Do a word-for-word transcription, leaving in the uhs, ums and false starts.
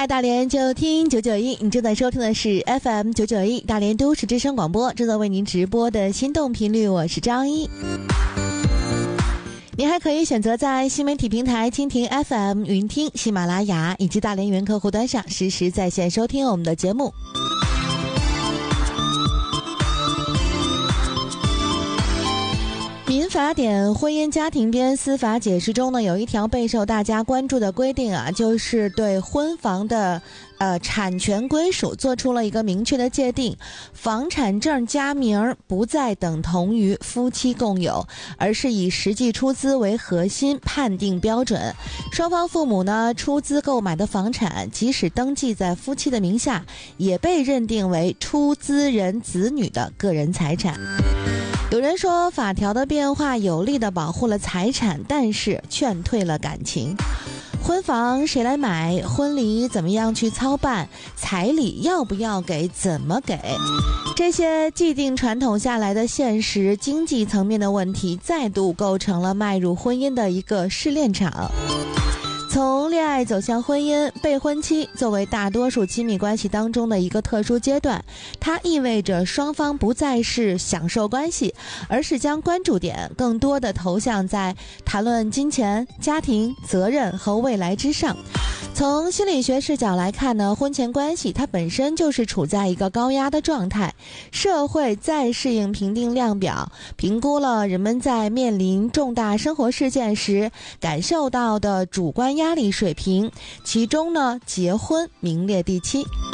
爱大连就听九九一，你正在收听的是 F M 九九一大连都市之声广播，正在为您直播的心动频率，我是张一。你还可以选择在新媒体平台蜻蜓 F M、云听、喜马拉雅以及大连云客户端上实时在线收听我们的节目。民法典婚姻家庭编司法解释中呢，有一条备受大家关注的规定啊，就是对婚房的呃产权归属做出了一个明确的界定，房产证加名不再等同于夫妻共有，而是以实际出资为核心判定标准。双方父母呢出资购买的房产，即使登记在夫妻的名下，也被认定为出资人子女的个人财产。有人说法条的变化有力地保护了财产，但是劝退了感情。婚房谁来买？婚礼怎么样去操办？彩礼要不要给？怎么给？这些既定传统下来的现实经济层面的问题，再度构成了迈入婚姻的一个试炼场。从恋爱走向婚姻，备婚期作为大多数亲密关系当中的一个特殊阶段，它意味着双方不再是享受关系，而是将关注点更多的投向在谈论金钱、家庭、责任和未来之上。从心理学视角来看呢，婚前关系它本身就是处在一个高压的状态，社会再适应评定量表，评估了人们在面临重大生活事件时感受到的主观压力水平，其中呢，结婚名列第七。